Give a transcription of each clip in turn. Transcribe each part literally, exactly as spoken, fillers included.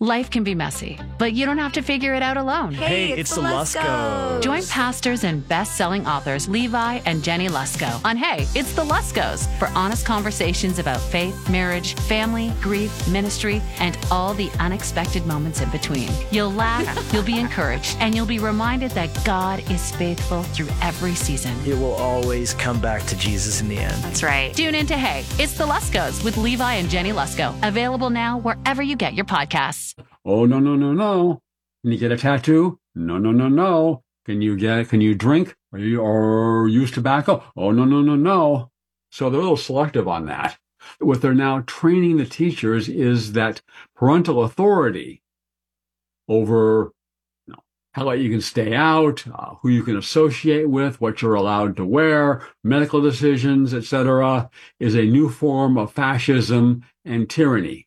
Life can be messy, but you don't have to figure it out alone. Hey, it's, it's the Luskos. Join pastors and best-selling authors Levi and Jenny Lusko on Hey, It's the Luskos for honest conversations about faith, marriage, family, grief, ministry, and all the unexpected moments in between. You'll laugh, you'll be encouraged, and you'll be reminded that God is faithful through every season. It will always come back to Jesus in the end. That's right. Tune in to Hey, It's the Luskos with Levi and Jenny Lusko. Available now wherever you get your podcasts. Oh, no, no, no, no. Can you get a tattoo? No, no, no, no. Can you get, can you drink or, you, or use tobacco? Oh, no, no, no, no. So they're a little selective on that. What they're now training the teachers is that parental authority over you know, how late you can stay out, uh, who you can associate with, what you're allowed to wear, medical decisions, et cetera, is a new form of fascism and tyranny.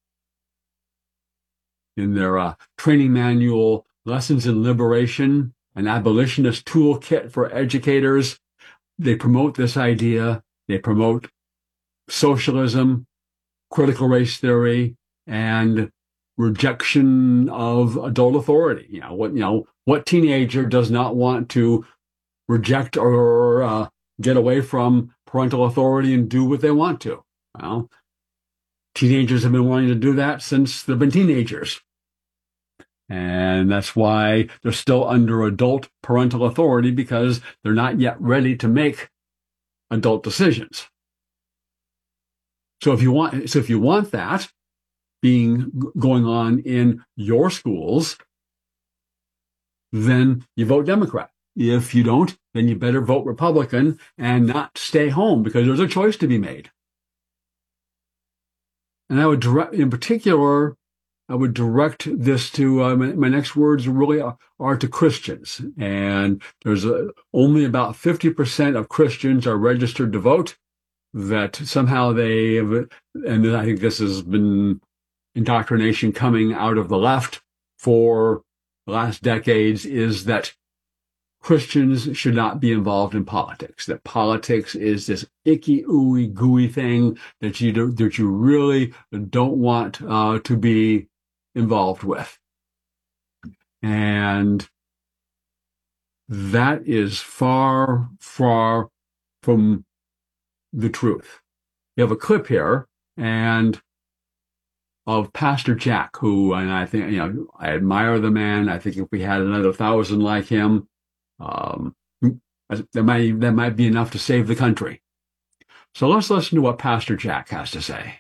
In their uh, training manual, Lessons in Liberation, an abolitionist toolkit for educators, they promote this idea. They promote socialism, critical race theory, and rejection of adult authority. You know, what, you know, what teenager does not want to reject or uh, get away from parental authority and do what they want to? Well, teenagers have been wanting to do that since they've been teenagers. And that's why they're still under adult parental authority, because they're not yet ready to make adult decisions. So if you want, so if you want that being going on in your schools, then you vote Democrat. If you don't, then you better vote Republican and not stay home, because there's a choice to be made. And I would direct, in particular, I would direct this to, uh, my, my next words really are, are to Christians. And there's a, only about fifty percent of Christians are registered to vote, that somehow they, have, and I think this has been indoctrination coming out of the left for the last decades, is that Christians should not be involved in politics, that politics is this icky, ooey, gooey thing that you do, that you really don't want uh, to be involved with. And that is far, far from the truth. You have a clip here, and of Pastor Jack, who, and I think, you know, I admire the man. I think if we had another thousand like him, Um, that might, that might be enough to save the country. So let's listen to what Pastor Jack has to say.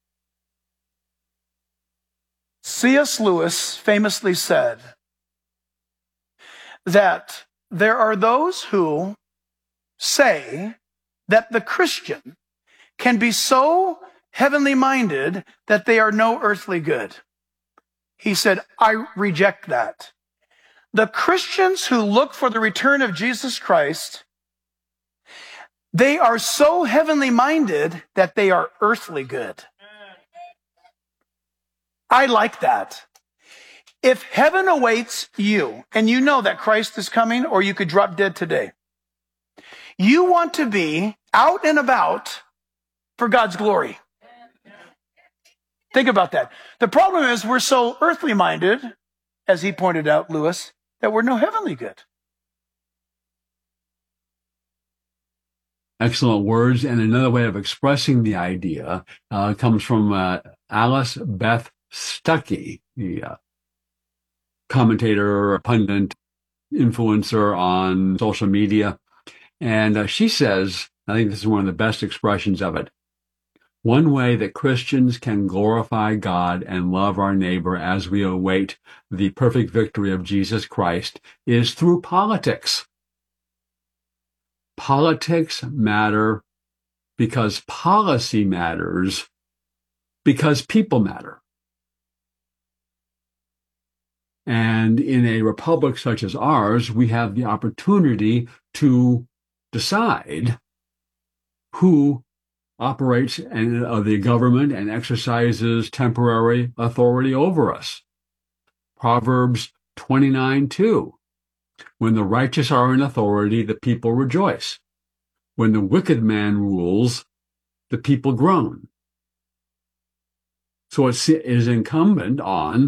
C S Lewis famously said that there are those who say that the Christian can be so heavenly minded that they are no earthly good. He said, I reject that. The Christians who look for the return of Jesus Christ, they are so heavenly minded that they are earthly good. I like that. If heaven awaits you, and you know that Christ is coming, or you could drop dead today, you want to be out and about for God's glory. Think about that. The problem is we're so earthly minded, as he pointed out, Lewis, that we're no heavenly good. Excellent words. And another way of expressing the idea uh, comes from uh, Alice Beth Stuckey, the uh, commentator, pundit, influencer on social media. And uh, she says, I think this is one of the best expressions of it, one way that Christians can glorify God and love our neighbor as we await the perfect victory of Jesus Christ is through politics. Politics matter because policy matters, because people matter. And in a republic such as ours, we have the opportunity to decide who operates and uh, the government and exercises temporary authority over us. Proverbs twenty-nine two. When the righteous are in authority, the people rejoice. When the wicked man rules, the people groan. So it is incumbent on